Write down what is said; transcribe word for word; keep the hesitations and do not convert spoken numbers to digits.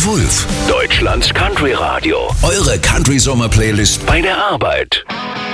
Wulff, Deutschlands Country Radio. Eure Country-Sommer-Playlist bei der Arbeit.